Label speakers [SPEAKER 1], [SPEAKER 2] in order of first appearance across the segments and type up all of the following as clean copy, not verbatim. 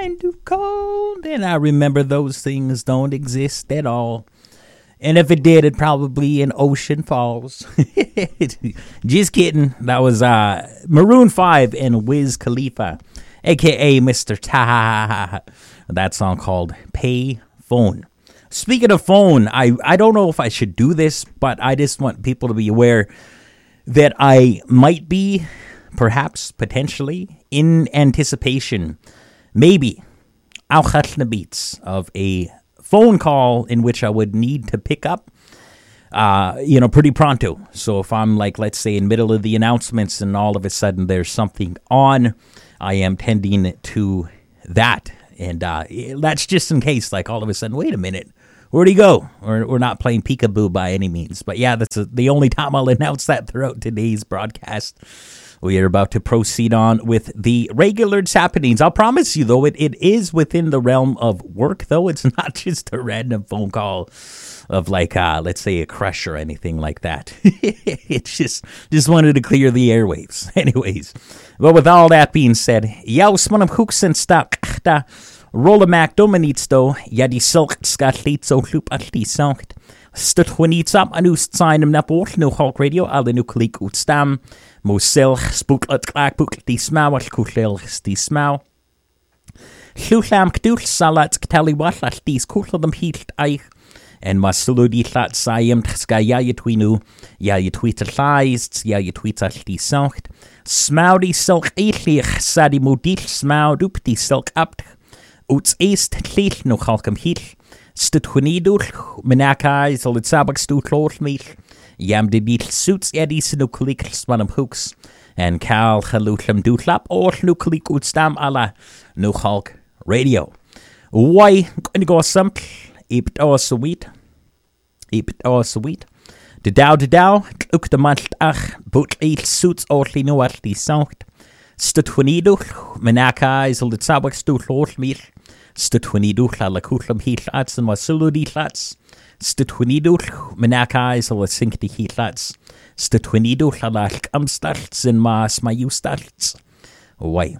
[SPEAKER 1] kind of cold. And I remember those things don't exist at all. And if it did, it'd probably be in Ocean Falls. Just kidding. That was Maroon 5 and Wiz Khalifa, a.k.a. Mr. Ta. That song called Pay Phone. Speaking of phone, I don't know if I should do this, but I just want people to be aware that I might be, perhaps, potentially, in anticipation, maybe, of a phone call in which I would need to pick up, pretty pronto. So if I'm like, let's say, in middle of the announcements and all of a sudden there's something on, I am tending to that. And that's just in case, like, all of a sudden, wait a minute, where'd he go? We're not playing peekaboo by any means. But yeah, that's the only time I'll announce that throughout today's broadcast. We are about to proceed on with the regular happenings. I'll promise you, though, it is within the realm of work, though. It's not just a random phone call of, like, let's say, a crush or anything like that. It's just wanted to clear the airwaves. Anyways, but with all that being said, jaus manam huksen stak rolla mac dominitsto, yadi silk skatlitso loop atli sankt. Stutwinitsam anus signem naport no Hulk Radio alle nucleik utstam. Mosel spook at klaak book die smau at kutlel die smau. Hlulam kdul salat ktali watlat dies kutladam hielt eich. En masuludi lat sayem tskaya yetwinu, ya yetwita lies, ya yetwita die sankt. Smau die silk eetlich sadi modil smau dup die silk apt. Uts east tlil no Hulkam hielt. Stutwinidul, menakai, zal het sabak stoetloof meet. Yam de beat suits eddies nucleik smanam hooks. En Cal halutlam dootlap or nucleik utstam ala no Hulk Radio. Why, going to go simple, ept or sweet. De dow, ook de malt ach, boot eet suits ortly no at die sankt. Stutwinidul, menakai, zal het sabak stoetloof meet. Stutwinidul ala kutlam heatlats and wasuludi lats. Stutwinidul menakai ala sinkti heatlats. Stutwinidul ala amstarts and mas mayustarts. Why?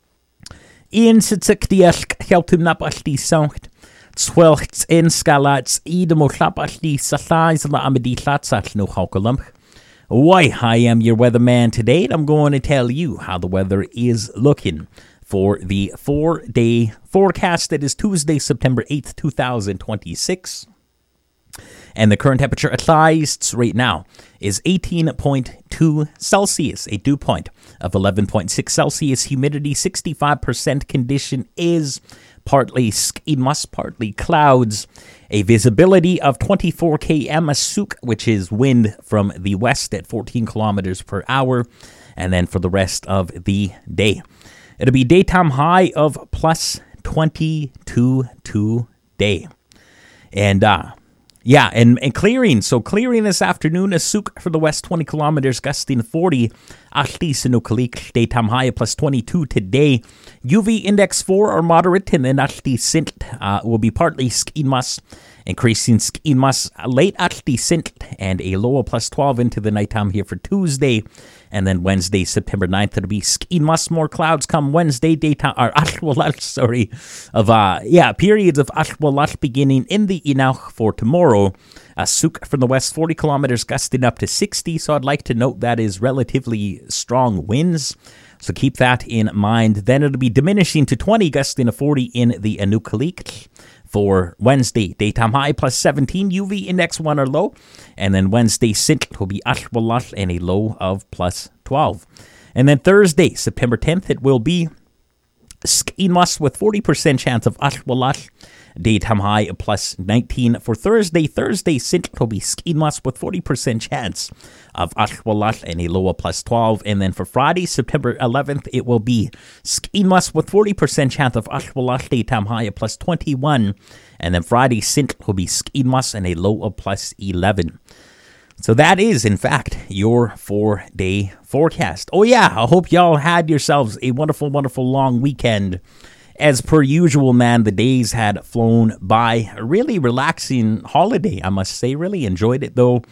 [SPEAKER 1] Ian sitzek die elk helpum nap alti sankt. Zwelchts in scalats idemo klap alti salais ala amedi lats at no haukalump. Why, I am your weatherman today, and I'm going to tell you how the weather is looking for the 4-day forecast that is Tuesday, September 8th, 2026. And the current temperature at Leist right now is 18.2 Celsius, a dew point of 11.6 Celsius, humidity 65%, condition is partly schemas, partly clouds, a visibility of 24 km a souk, which is wind from the west at 14 kilometers per hour, and then for the rest of the day. It'll be daytime high of plus 22 today. And, and clearing. So clearing this afternoon, a souk for the west 20 kilometers, gusting 40. Achli sinukalik, daytime high of plus 22 today. UV index 4 or moderate, and then achli sint will be partly skinmas, increasing skinmas late achli sint, and a low of plus 12 into the nighttime here for Tuesday. And then Wednesday, September 9th, it'll be skinmas, more clouds come Wednesday, daytime, or ashwalat, periods of ashwalat beginning in the inauch for tomorrow. A souk from the west, 40 kilometers, gusting up to 60, so I'd like to note that is relatively strong winds, so keep that in mind. Then it'll be diminishing to 20, gusting to 40 in the Anukalik. For Wednesday, daytime high plus 17, UV index 1 or low. And then Wednesday, Sint will be ashwalat and a low of plus 12. And then Thursday, September 10th, it will be skinmas with 40% chance of ashwalat. Daytime high plus 19 for Thursday. Thursday, Sint will be skinmas with 40% chance of ashwalat and a low of plus 12. And then for Friday, September 11th, it will be skinmas with 40% chance of ashwalat. Daytime high of plus 21. And then Friday, Sint will be skinmas and a low of plus 11. So that is, in fact, your 4-day forecast. Oh yeah, I hope y'all had yourselves a wonderful, wonderful long weekend. As per usual, man, the days had flown by. A really relaxing holiday, I must say. Really enjoyed it, though.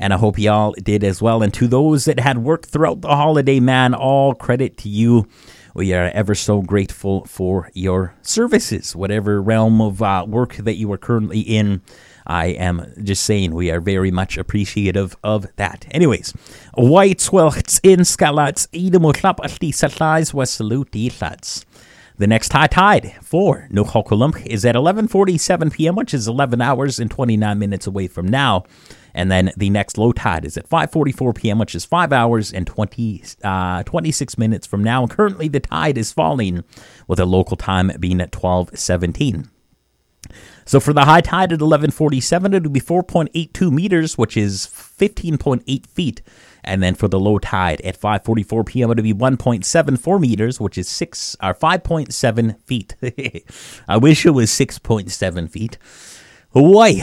[SPEAKER 1] and I hope y'all did as well. And to those that had worked throughout the holiday, man, all credit to you. We are ever so grateful for your services, whatever realm of work that you are currently in. I am just saying we are very much appreciative of that. Anyways, white swelts in scalats, idamutlap alti satlais was salute lads. The next high tide for Nuchalkalump is at 11:47 p.m., which is 11 hours and 29 minutes away from now. And then the next low tide is at 5:44 p.m., which is 5 hours and 26 minutes from now. And currently the tide is falling, with a local time being at 12:17. So for the high tide at 11:47, it would be 4.82 meters, which is 15.8 feet. And then for the low tide at 5:44 p.m., it would be 1.74 meters, which is 5.7 feet. I wish it was 6.7 feet. Why?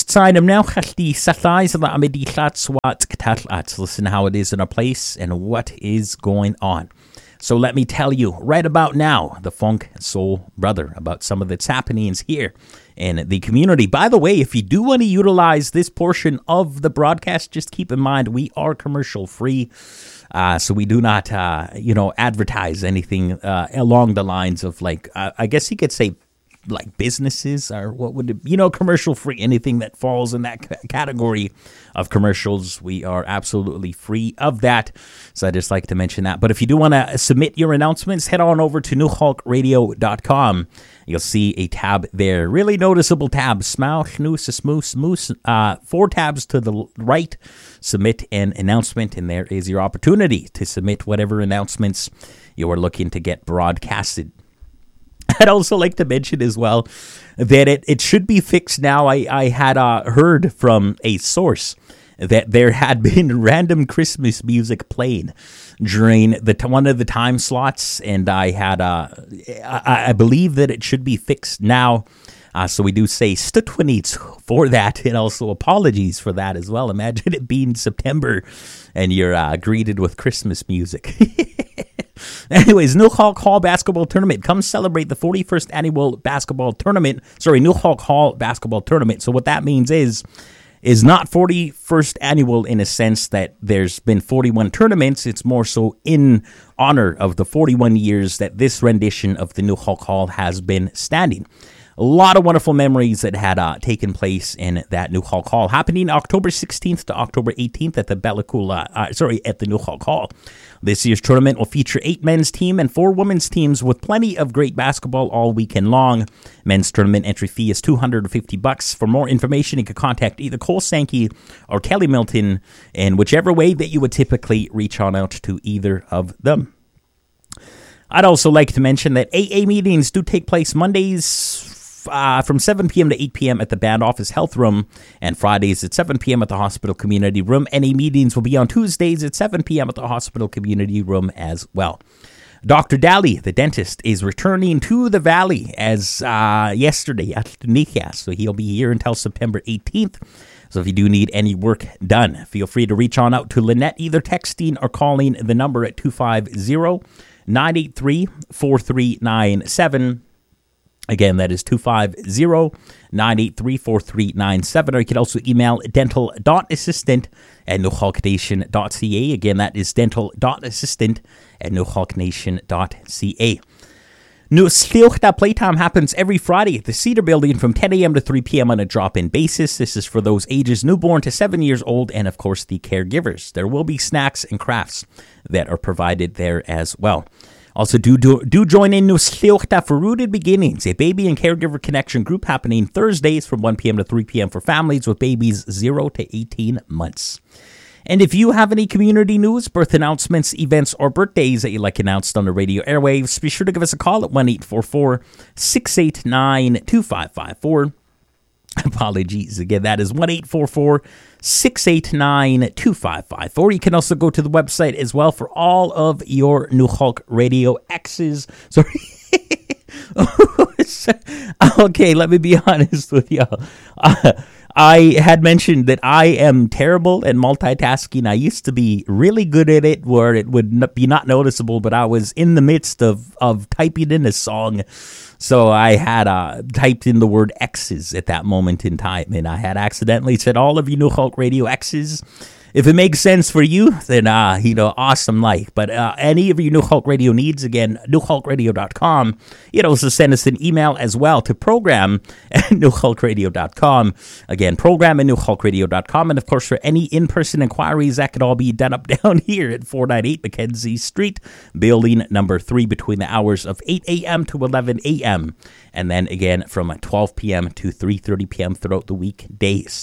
[SPEAKER 1] Listen how it is in our place and what is going on. So let me tell you right about now, the Funk Soul Brother, about some of that's happenings here in the community. By the way, if you do want to utilize this portion of the broadcast, just keep in mind we are commercial free. So we do not, advertise anything along the lines of I guess you could say like businesses, or what would it, commercial free, anything that falls in that category of commercials, we are absolutely free of that. So I just like to mention that. But if you do want to submit your announcements, head on over to newhalkradio.com. You'll see a tab there, really noticeable tab, smooth, 4 tabs to the right, submit an announcement, and there is your opportunity to submit whatever announcements you are looking to get broadcasted. I'd also like to mention as well that it should be fixed now. I had heard from a source that there had been random Christmas music played during one of the time slots, and I believe that it should be fixed now. So we do say stutwinits for that, and also apologies for that as well. Imagine it being September and you're greeted with Christmas music. Anyways, Newhawk Hall Basketball Tournament. Come celebrate the 41st annual basketball tournament. Newhawk Hall Basketball Tournament. So what that means is not 41st annual in a sense that there's been 41 tournaments. It's more so in honor of the 41 years that this rendition of the Newhawk Hall has been standing. A lot of wonderful memories that had taken place in that Newhawk Hall, happening October 16th to October 18th at the at the Newhawk Hall. This year's tournament will feature 8 men's team and 4 women's teams with plenty of great basketball all weekend long. Men's tournament entry fee is $250. For more information, you can contact either Cole Sankey or Kelly Milton in whichever way that you would typically reach on out to either of them. I'd also like to mention that AA meetings do take place Mondays from 7 p.m. to 8 p.m. at the Band Office Health Room, and Fridays at 7 p.m. at the Hospital Community Room. Any meetings will be on Tuesdays at 7 p.m. at the Hospital Community Room as well. Dr. Daly, the dentist, is returning to the Valley as yesterday at Nikas, so he'll be here until September 18th. So if you do need any work done, feel free to reach on out to Lynette, either texting or calling the number at 250-983-4397. Again, that is 250-983-4397. Or you can also email dental.assistant@nohalknation.ca. Again, that is dental.assistant@nohalknation.ca. Nusliochta Playtime happens every Friday at the Cedar Building from 10 a.m. to 3 p.m. on a drop-in basis. This is for those ages newborn to 7 years old and, of course, the caregivers. There will be snacks and crafts that are provided there as well. Also, do join in Nusliochta for Rooted Beginnings, a baby and caregiver connection group happening Thursdays from 1 p.m. to 3 p.m. for families with babies 0 to 18 months. And if you have any community news, birth announcements, events, or birthdays that you'd like announced on the radio airwaves, be sure to give us a call at 1-844-689-2554. Apologies again, that is 1-844-689-2554. You can also go to the website as well for all of your Newhawk Radio X's. Sorry. Okay, let me be honest with y'all. I had mentioned that I am terrible at multitasking. I used to be really good at it where it would be not noticeable, but I was in the midst of typing in a song. So I had typed in the word X's at that moment in time, and I had accidentally said all of you New Hulk Radio X's. If it makes sense for you, then, awesome like. But any of you New Hulk Radio needs, again, newhulkradio.com. You can also send us an email as well to program at newhulkradio.com. Again, program at newhulkradio.com. And, of course, for any in-person inquiries, that could all be done up down here at 498 Mackenzie Street, building number 3, between the hours of 8 a.m. to 11 a.m. And then, again, from 12 p.m. to 3:30 p.m. throughout the weekdays.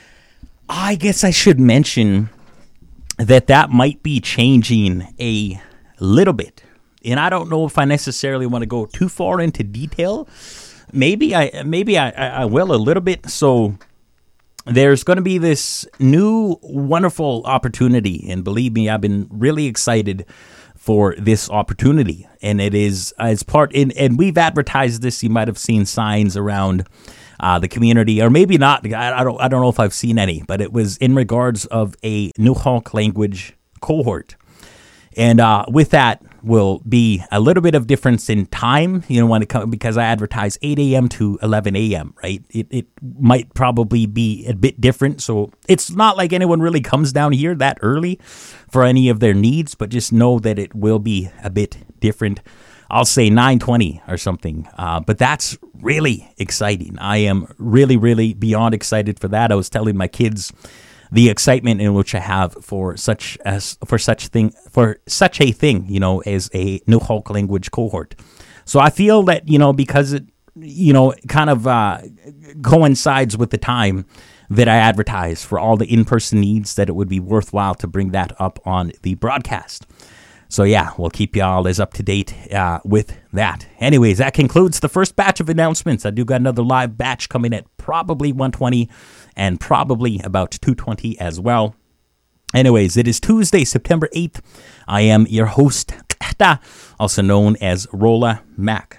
[SPEAKER 1] I guess I should mention that might be changing a little bit. And I don't know if I necessarily want to go too far into detail. Maybe I will a little bit. So there's going to be this new wonderful opportunity. And believe me, I've been really excited for this opportunity. And it is as part in, and we've advertised this. You might have seen signs around the community, or maybe not. I don't know if I've seen any, but it was in regards of a New Hulk language cohort. And with that will be a little bit of difference in time, when it comes, because I advertise 8 a.m. to 11 a.m., right? It might probably be a bit different. So it's not like anyone really comes down here that early for any of their needs, but just know that it will be a bit different. I'll say 9:20 or something, but that's really exciting. I am really, really beyond excited for that. I was telling my kids the excitement in which I have for such a thing, as a New Hulk language cohort. So I feel that, because it, kind of coincides with the time that I advertise for all the in-person needs, that it would be worthwhile to bring that up on the broadcast. So yeah, we'll keep y'all as up to date with that. Anyways, that concludes the first batch of announcements. I do got another live batch coming at probably 1:20 and probably about 2:20 as well. Anyways, it is Tuesday, September 8th. I am your host, also known as Rolla Mac.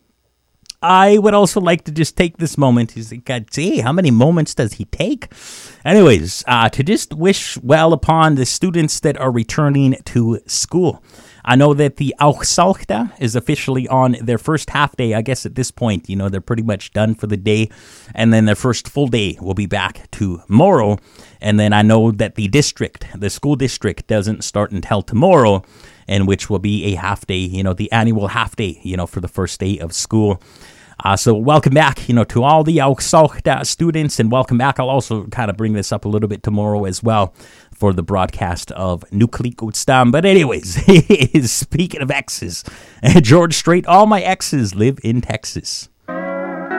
[SPEAKER 1] I would also like to just take this moment. He's like, God, gee, how many moments does he take? Anyways, to just wish well upon the students that are returning to school. I know that the Auchsalchta is officially on their first half day. I guess at this point, they're pretty much done for the day. And then their first full day will be back tomorrow. And then I know that the school district doesn't start until tomorrow, and which will be a half day, the annual half day, for the first day of school. So welcome back, to all the Auchsalchta students, and welcome back. I'll also kind of bring this up a little bit tomorrow as well for the broadcast of Nuklik Utstam. But anyways, speaking of X's, George Strait, all my exes live in Texas.